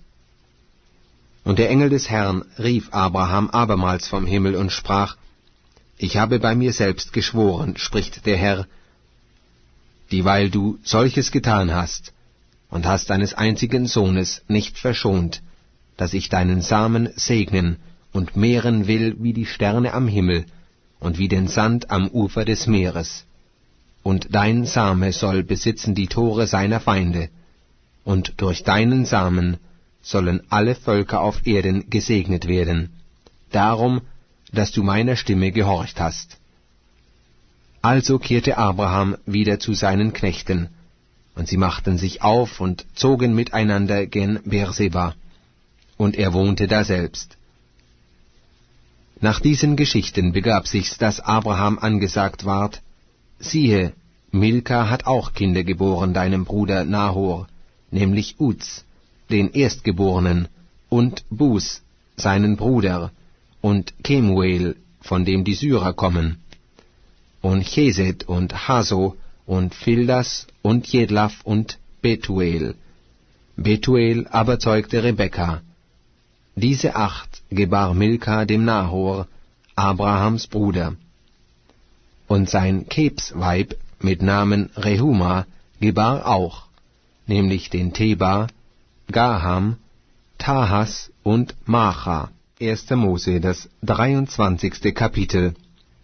Und der Engel des Herrn rief Abraham abermals vom Himmel und sprach: Ich habe bei mir selbst geschworen, spricht der Herr, dieweil du solches getan hast und hast deines einzigen Sohnes nicht verschont, dass ich deinen Samen segnen und mehren will wie die Sterne am Himmel und wie den Sand am Ufer des Meeres. Und dein Same soll besitzen die Tore seiner Feinde, und durch deinen Samen sollen alle Völker auf Erden gesegnet werden, darum, dass du meiner Stimme gehorcht hast. Also kehrte Abraham wieder zu seinen Knechten, und sie machten sich auf und zogen miteinander gen Beerseba, und er wohnte daselbst. Nach diesen Geschichten begab sich's, dass Abraham angesagt ward: Siehe, Milka hat auch Kinder geboren deinem Bruder Nahor, nämlich Uz, den Erstgeborenen, und Bus, seinen Bruder, und Kemuel, von dem die Syrer kommen, und Chesed und Haso, und Fildas, und Jedlaf, und Betuel. Betuel aber zeugte Rebekka. Diese acht gebar Milka dem Nahor, Abrahams Bruder. Und sein Kebsweib mit Namen Rehuma gebar auch, nämlich den Teba, Gaham, Tahas und Macha. erster Mose, das dreiundzwanzigste Kapitel.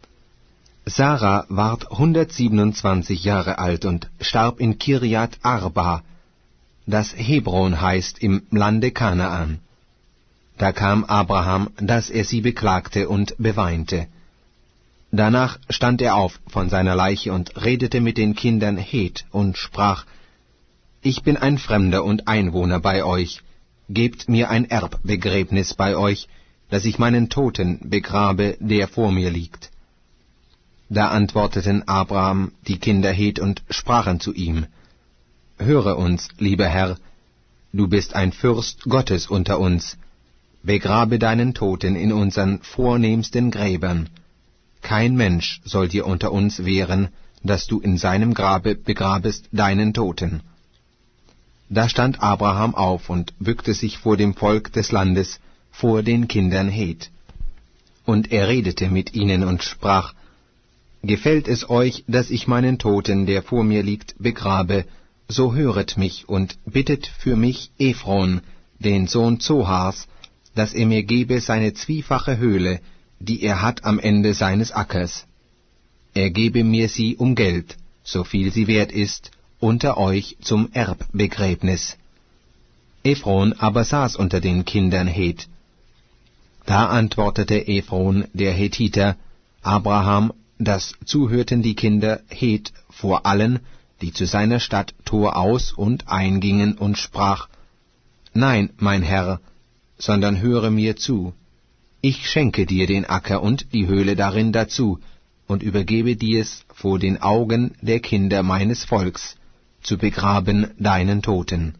Sarah ward hundertsiebenundzwanzig Jahre alt und starb in Kirjat Arba, das Hebron heißt, im Lande Kanaan. Da kam Abraham, dass er sie beklagte und beweinte. Danach stand er auf von seiner Leiche und redete mit den Kindern Het und sprach: Ich bin ein Fremder und Einwohner bei euch, gebt mir ein Erbbegräbnis bei euch, dass ich meinen Toten begrabe, der vor mir liegt. Da antworteten Abraham die Kinder Het und sprachen zu ihm: Höre uns, lieber Herr, du bist ein Fürst Gottes unter uns, begrabe deinen Toten in unseren vornehmsten Gräbern. Kein Mensch soll dir unter uns wehren, dass du in seinem Grabe begrabest deinen Toten. Da stand Abraham auf und bückte sich vor dem Volk des Landes, vor den Kindern Het. Und er redete mit ihnen und sprach: Gefällt es euch, dass ich meinen Toten, der vor mir liegt, begrabe, so höret mich und bittet für mich Ephron, den Sohn Zohars, dass er mir gebe seine zwiefache Höhle, die er hat am Ende seines Ackers. Er gebe mir sie um Geld, so viel sie wert ist, unter euch zum Erbbegräbnis. Ephron aber saß unter den Kindern Het. Da antwortete Ephron, der Hethiter, Abraham, das zuhörten die Kinder Het vor allen, die zu seiner Stadt Tor aus und eingingen, und sprach: Nein, mein Herr, sondern höre mir zu. Ich schenke dir den Acker und die Höhle darin dazu, und übergebe dir's vor den Augen der Kinder meines Volks, zu begraben deinen Toten.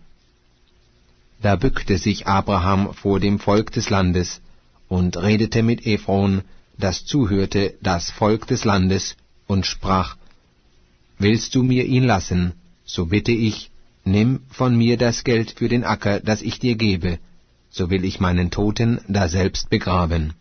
Da bückte sich Abraham vor dem Volk des Landes und redete mit Ephron, das zuhörte, das Volk des Landes, und sprach: Willst du mir ihn lassen, so bitte ich, nimm von mir das Geld für den Acker, das ich dir gebe, so will ich meinen Toten daselbst begraben.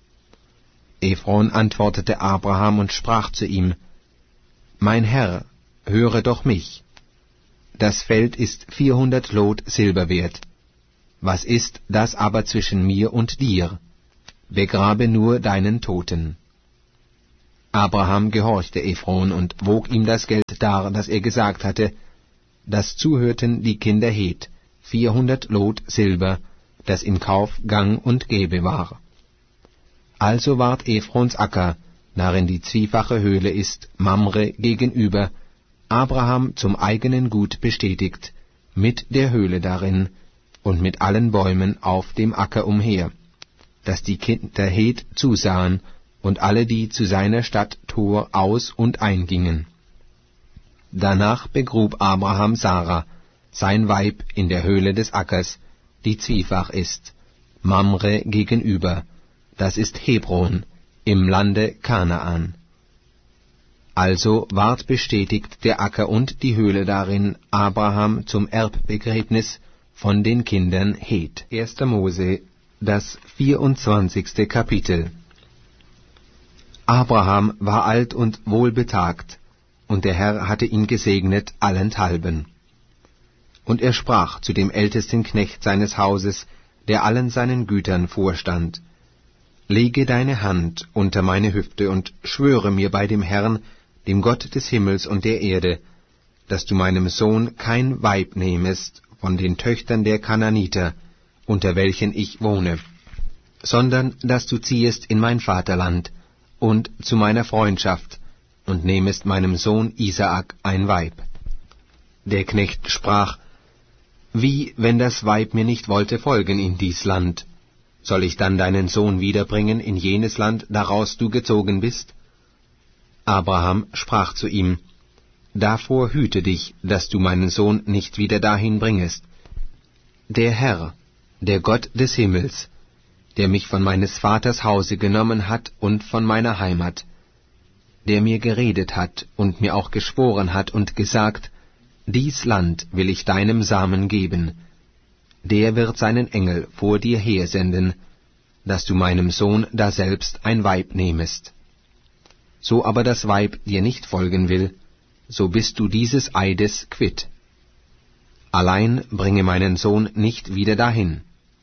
Ephron antwortete Abraham und sprach zu ihm: Mein Herr, höre doch mich. Das Feld ist vierhundert Lot Silber wert. Was ist das aber zwischen mir und dir? begrabe nur deinen Toten. Abraham gehorchte Ephron und wog ihm das Geld dar, das er gesagt hatte. Das zuhörten die Kinder Het, vierhundert Lot Silber, das in Kauf gang und gäbe war. Also ward Ephrons Acker, darin die zwiefache Höhle ist, Mamre gegenüber, Abraham zum eigenen Gut bestätigt, mit der Höhle darin und mit allen Bäumen auf dem Acker umher, dass die Kinder Het zusahen und alle, die zu seiner Stadt Tor aus und eingingen. Danach begrub Abraham Sarah, sein Weib, in der Höhle des Ackers, die zwiefach ist, Mamre gegenüber, das ist Hebron, im Lande Kanaan. Also ward bestätigt der Acker und die Höhle darin Abraham zum Erbbegräbnis von den Kindern Het. erster Mose, das vierundzwanzigste Kapitel. Abraham war alt und wohlbetagt, und der Herr hatte ihn gesegnet allenthalben. Und er sprach zu dem ältesten Knecht seines Hauses, der allen seinen Gütern vorstand: Lege deine Hand unter meine Hüfte und schwöre mir bei dem Herrn, dem Gott des Himmels und der Erde, dass du meinem Sohn kein Weib nehmest von den Töchtern der Kananiter, unter welchen ich wohne, sondern dass du ziehest in mein Vaterland und zu meiner Freundschaft und nehmest meinem Sohn Isaak ein Weib. Der Knecht sprach: Wie, wenn das Weib mir nicht wollte folgen in dies Land? Soll ich dann deinen Sohn wiederbringen in jenes Land, daraus du gezogen bist? Abraham sprach zu ihm: Davor hüte dich, dass du meinen Sohn nicht wieder dahin bringest. Der Herr, der Gott des Himmels, der mich von meines Vaters Hause genommen hat und von meiner Heimat, der mir geredet hat und mir auch geschworen hat und gesagt: Dies Land will ich deinem Samen geben, der wird seinen Engel vor dir hersenden, dass du meinem Sohn daselbst ein Weib nehmest. So aber das Weib dir nicht folgen will, so bist du dieses Eides quitt. Allein bringe meinen Sohn nicht wieder dahin.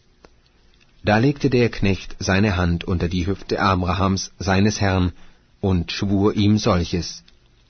Da legte der Knecht seine Hand unter die Hüfte Abrahams, seines Herrn, und schwur ihm solches.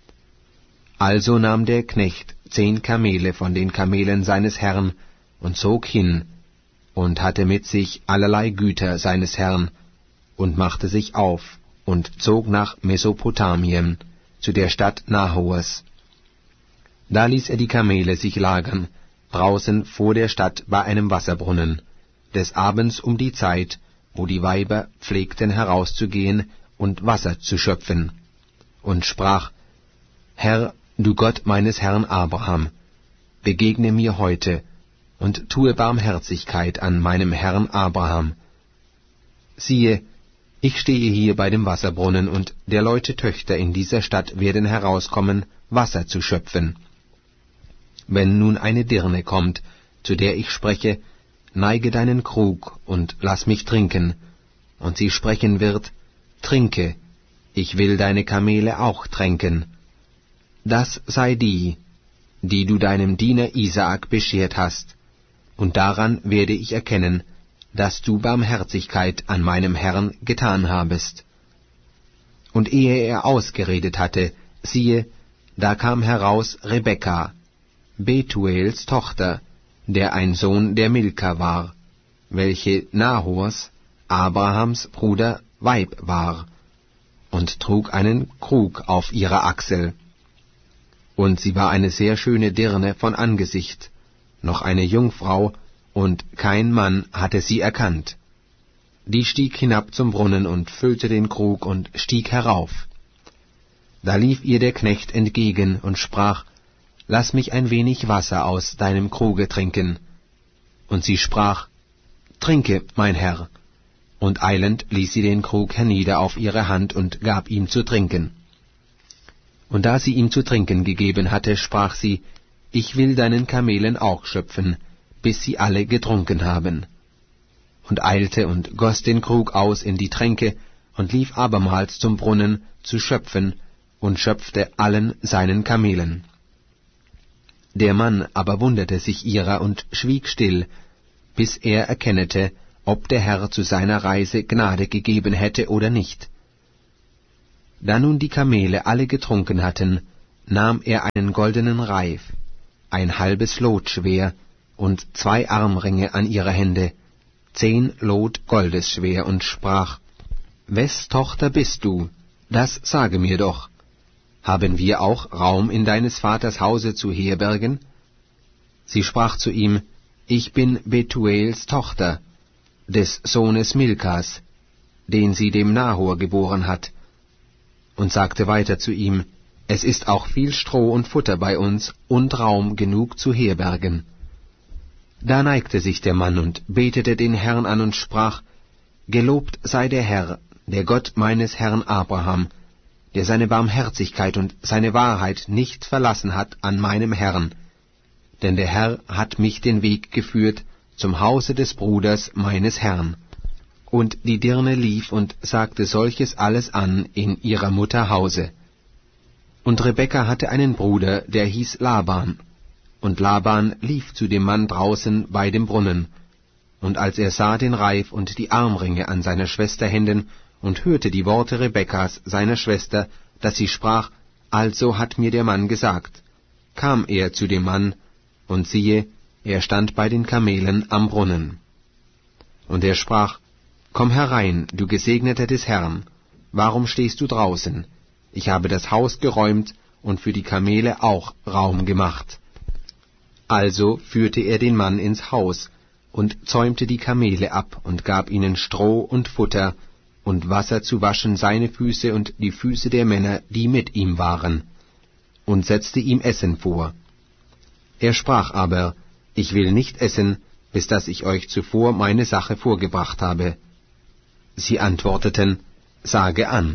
Also nahm der Knecht zehn Kamele von den Kamelen seines Herrn und zog hin, und hatte mit sich allerlei Güter seines Herrn, und machte sich auf, und zog nach Mesopotamien, zu der Stadt Nahors. Da ließ er die Kamele sich lagern, draußen vor der Stadt bei einem Wasserbrunnen, des Abends um die Zeit, wo die Weiber pflegten herauszugehen und Wasser zu schöpfen, und sprach: Herr, du Gott meines Herrn Abraham, begegne mir heute, und tue Barmherzigkeit an meinem Herrn Abraham. Siehe, ich stehe hier bei dem Wasserbrunnen, und der Leute Töchter in dieser Stadt werden herauskommen, Wasser zu schöpfen. Wenn nun eine Dirne kommt, zu der ich spreche: Neige deinen Krug und lass mich trinken, und sie sprechen wird: Trinke, ich will deine Kamele auch tränken. Das sei die, die du deinem Diener Isaak beschert hast, und daran werde ich erkennen, dass du Barmherzigkeit an meinem Herrn getan habest. Und ehe er ausgeredet hatte, siehe, da kam heraus Rebekka, Betuels Tochter, der ein Sohn der Milka war, welche Nahors, Abrahams Bruder, Weib war, und trug einen Krug auf ihrer Achsel. Und sie war eine sehr schöne Dirne von Angesicht, noch eine Jungfrau, und kein Mann hatte sie erkannt. Die stieg hinab zum Brunnen und füllte den Krug und stieg herauf. Da lief ihr der Knecht entgegen und sprach: Lass mich ein wenig Wasser aus deinem Kruge trinken. Und sie sprach: Trinke, mein Herr. Und eilend ließ sie den Krug hernieder auf ihre Hand und gab ihm zu trinken. Und da sie ihm zu trinken gegeben hatte, sprach sie: Ich will deinen Kamelen auch schöpfen, bis sie alle getrunken haben. Und eilte und goss den Krug aus in die Tränke und lief abermals zum Brunnen zu schöpfen und schöpfte allen seinen Kamelen. Der Mann aber wunderte sich ihrer und schwieg still, bis er erkennete, ob der Herr zu seiner Reise Gnade gegeben hätte oder nicht. Da nun die Kamele alle getrunken hatten, nahm er einen goldenen Reif, ein halbes Lot schwer und zwei Armringe an ihre Hände, zehn Lot Goldes schwer, und sprach: Wes Tochter bist du? Das sage mir doch. Haben wir auch Raum in deines Vaters Hause zu herbergen? Sie sprach zu ihm: Ich bin Betuels Tochter, des Sohnes Milkas, den sie dem Nahor geboren hat, und sagte weiter zu ihm: Es ist auch viel Stroh und Futter bei uns und Raum genug zu herbergen. Da neigte sich der Mann und betete den Herrn an und sprach: Gelobt sei der Herr, der Gott meines Herrn Abraham, der seine Barmherzigkeit und seine Wahrheit nicht verlassen hat an meinem Herrn. Denn der Herr hat mich den Weg geführt zum Hause des Bruders meines Herrn. Und die Dirne lief und sagte solches alles an in ihrer Mutter Hause. Und Rebekka hatte einen Bruder, der hieß Laban. Und Laban lief zu dem Mann draußen bei dem Brunnen. Und als er sah den Reif und die Armringe an seiner Schwester Händen und hörte die Worte Rebekkas, seiner Schwester, dass sie sprach: Also hat mir der Mann gesagt, kam er zu dem Mann, und siehe, er stand bei den Kamelen am Brunnen. Und er sprach: Komm herein, du Gesegneter des Herrn, warum stehst du draußen? Ich habe das Haus geräumt und für die Kamele auch Raum gemacht. Also führte er den Mann ins Haus und zäumte die Kamele ab und gab ihnen Stroh und Futter und Wasser zu waschen seine Füße und die Füße der Männer, die mit ihm waren, und setzte ihm Essen vor. Er sprach aber: Ich will nicht essen, bis dass ich euch zuvor meine Sache vorgebracht habe. Sie antworteten: Sage an.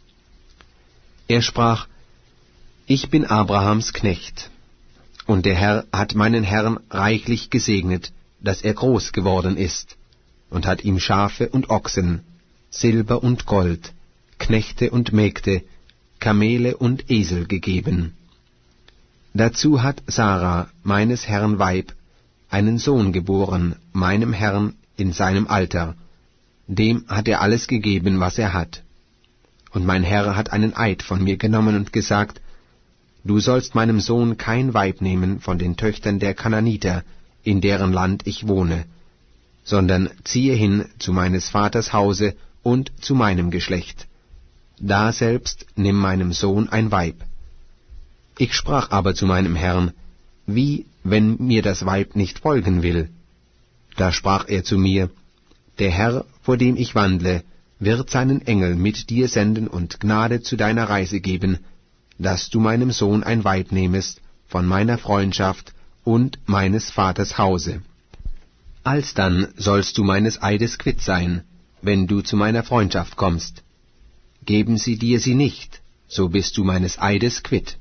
Er sprach: Ich bin Abrahams Knecht, und der Herr hat meinen Herrn reichlich gesegnet, dass er groß geworden ist, und hat ihm Schafe und Ochsen, Silber und Gold, Knechte und Mägde, Kamele und Esel gegeben. Dazu hat Sarah, meines Herrn Weib, einen Sohn geboren, meinem Herrn in seinem Alter. Dem hat er alles gegeben, was er hat. Und mein Herr hat einen Eid von mir genommen und gesagt: Du sollst meinem Sohn kein Weib nehmen von den Töchtern der Kananiter, in deren Land ich wohne, sondern ziehe hin zu meines Vaters Hause und zu meinem Geschlecht. Da selbst nimm meinem Sohn ein Weib. Ich sprach aber zu meinem Herrn: Wie, wenn mir das Weib nicht folgen will? Da sprach er zu mir: Der Herr, vor dem ich wandle, wird seinen Engel mit dir senden und Gnade zu deiner Reise geben, dass du meinem Sohn ein Weib nehmest von meiner Freundschaft und meines Vaters Hause. Alsdann sollst du meines Eides quitt sein, wenn du zu meiner Freundschaft kommst. Geben sie dir sie nicht, so bist du meines Eides quitt.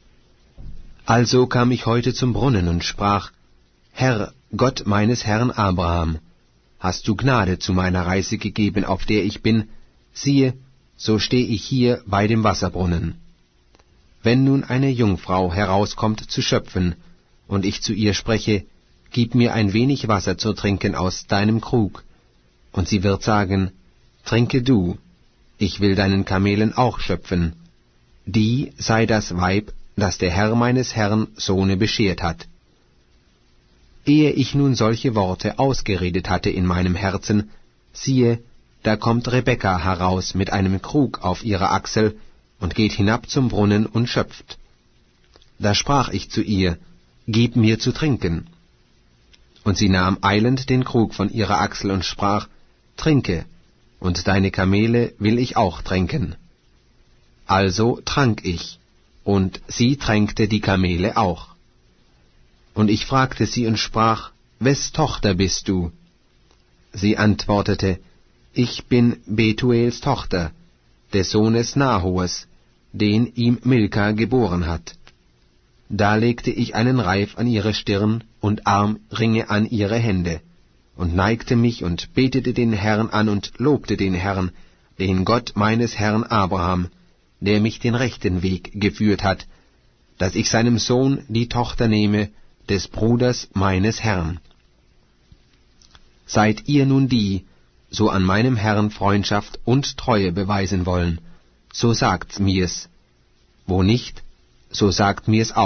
Also kam ich heute zum Brunnen und sprach: Herr, Gott meines Herrn Abraham, hast du Gnade zu meiner Reise gegeben, auf der ich bin, siehe, so steh ich hier bei dem Wasserbrunnen. Wenn nun eine Jungfrau herauskommt zu schöpfen, und ich zu ihr spreche: Gib mir ein wenig Wasser zu trinken aus deinem Krug, und sie wird sagen: Trinke du, ich will deinen Kamelen auch schöpfen, die sei das Weib, das der Herr meines Herrn Sohne beschert hat. Ehe ich nun solche Worte ausgeredet hatte in meinem Herzen, siehe, da kommt Rebekka heraus mit einem Krug auf ihrer Achsel und geht hinab zum Brunnen und schöpft. Da sprach ich zu ihr: Gib mir zu trinken. Und sie nahm eilend den Krug von ihrer Achsel und sprach: Trinke, und deine Kamele will ich auch tränken. Also trank ich, und sie tränkte die Kamele auch. Und ich fragte sie und sprach: Wes Tochter bist du? Sie antwortete: Ich bin Betuels Tochter, des Sohnes Nahors, den ihm Milka geboren hat. Da legte ich einen Reif an ihre Stirn und Armringe an ihre Hände, und neigte mich und betete den Herrn an und lobte den Herrn, den Gott meines Herrn Abraham, der mich den rechten Weg geführt hat, dass ich seinem Sohn die Tochter nehme, des Bruders meines Herrn. seid ihr nun die, so an meinem Herrn Freundschaft und Treue beweisen wollen, so sagt's mir's. Wo nicht, so sagt mir's auch.